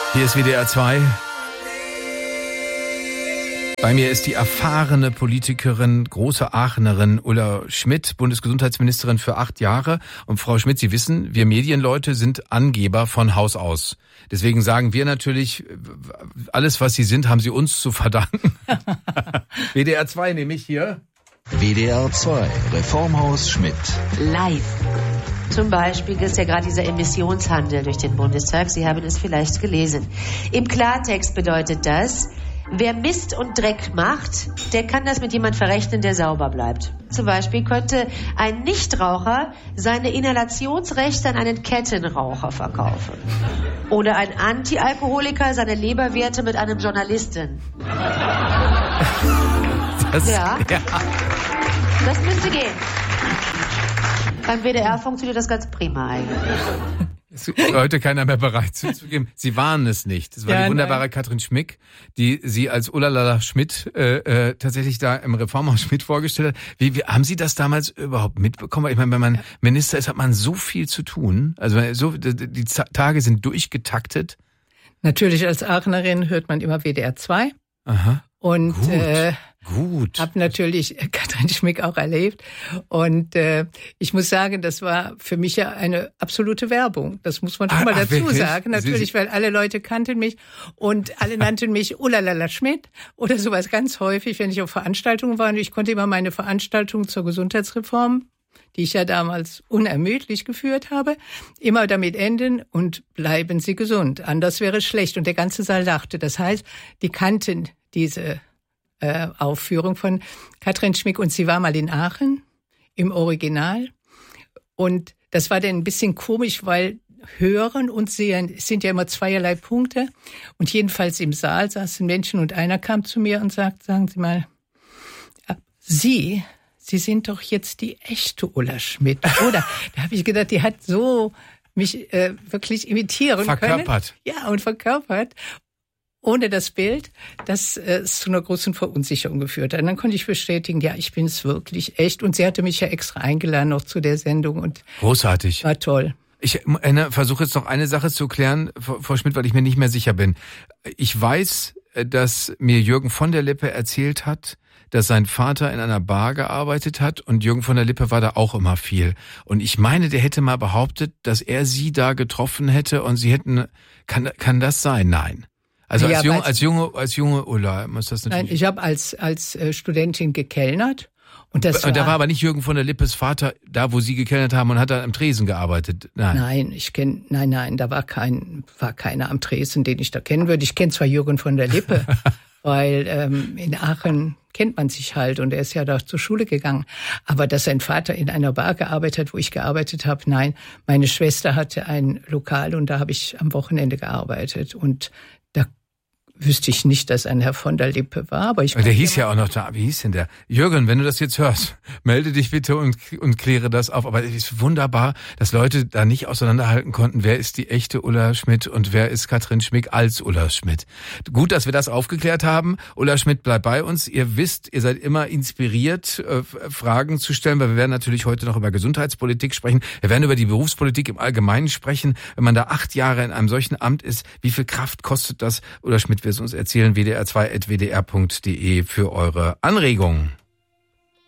Hier ist WDR 2. Bei mir ist die erfahrene Politikerin, große Aachenerin Ulla Schmidt, Bundesgesundheitsministerin für 8 Jahre. Und Frau Schmidt, Sie wissen, wir Medienleute sind Angeber von Haus aus. Deswegen sagen wir natürlich, alles, was Sie sind, haben Sie uns zu verdanken. WDR 2 nehme ich hier. WDR 2, Reformhaus Schmidt. Live. Zum Beispiel ist ja gerade dieser Emissionshandel durch den Bundestag. Sie haben es vielleicht gelesen. Im Klartext bedeutet das, wer Mist und Dreck macht, der kann das mit jemand verrechnen, der sauber bleibt. Zum Beispiel könnte ein Nichtraucher seine Inhalationsrechte an einen Kettenraucher verkaufen. Oder ein Antialkoholiker seine Leberwerte mit einem Journalisten. Ja. Das müsste gehen. Beim WDR funktioniert das ganz prima eigentlich. Ist heute keiner mehr bereit zuzugeben. Sie waren es nicht. Das war die wunderbare Katrin Schmick, die Sie als Ulalala Schmidt tatsächlich da im Reformhaus Schmidt vorgestellt hat. Wie haben Sie das damals überhaupt mitbekommen? Ich meine, wenn man Minister ist, hat man so viel zu tun. Also die Tage sind durchgetaktet. Natürlich als Aachenerin hört man immer WDR 2. Aha. Und Gut. Habe natürlich Katrin Schmick auch erlebt. Und ich muss sagen, das war für mich ja eine absolute Werbung. Das muss man schon mal dazu sagen. Natürlich, weil alle Leute kannten mich und alle nannten mich Ulalala Schmidt oder sowas ganz häufig, wenn ich auf Veranstaltungen war. Und ich konnte immer meine Veranstaltungen zur Gesundheitsreform, die ich ja damals unermüdlich geführt habe, immer damit enden und bleiben Sie gesund. Anders wäre es schlecht. Und der ganze Saal lachte. Das heißt, die kannten diese Aufführung von Katrin Schmick und sie war mal in Aachen im Original und das war dann ein bisschen komisch, weil Hören und Sehen sind ja immer zweierlei Punkte und jedenfalls im Saal saßen Menschen und einer kam zu mir und sagt, sagen Sie mal, Sie sind doch jetzt die echte Ulla Schmidt, oder? Da habe ich gedacht, die hat so mich wirklich imitieren verkörpert. Können. Ja, und verkörpert. Ohne das Bild, das zu einer großen Verunsicherung geführt hat. Und dann konnte ich bestätigen, ja, ich bin es wirklich echt. Und sie hatte mich ja extra eingeladen noch zu der Sendung. Und großartig. War toll. Ich versuche jetzt noch eine Sache zu klären, Frau Schmidt, weil ich mir nicht mehr sicher bin. Ich weiß, dass mir Jürgen von der Lippe erzählt hat, dass sein Vater in einer Bar gearbeitet hat und Jürgen von der Lippe war da auch immer viel. Und ich meine, der hätte mal behauptet, dass er sie da getroffen hätte und sie hätten, kann das sein? Nein. Also ja, als junge Ulla muss das natürlich. Nein, ich habe als Studentin gekellnert und das da war aber nicht Jürgen von der Lippes Vater da, wo Sie gekellnert haben und hat da am Tresen gearbeitet. Nein, nein, da war keiner am Tresen, den ich da kennen würde. Ich kenne zwar Jürgen von der Lippe, weil in Aachen kennt man sich halt und er ist ja da zur Schule gegangen. Aber dass sein Vater in einer Bar gearbeitet hat, wo ich gearbeitet habe, nein. Meine Schwester hatte ein Lokal und da habe ich am Wochenende gearbeitet und da wüsste ich nicht, dass ein Herr von der Lippe war, aber der hieß ja auch noch da. Wie hieß denn der? Jürgen, wenn du das jetzt hörst, melde dich bitte und kläre das auf. Aber es ist wunderbar, dass Leute da nicht auseinanderhalten konnten, wer ist die echte Ulla Schmidt und wer ist Katrin Schmick als Ulla Schmidt. Gut, dass wir das aufgeklärt haben. Ulla Schmidt bleibt bei uns. Ihr wisst, ihr seid immer inspiriert, Fragen zu stellen, weil wir werden natürlich heute noch über Gesundheitspolitik sprechen. Wir werden über die Berufspolitik im Allgemeinen sprechen. Wenn man da 8 Jahre in einem solchen Amt ist, wie viel Kraft kostet das? Ulla Schmidt wird es uns erzählen, wdr2.wdr.de für eure Anregungen.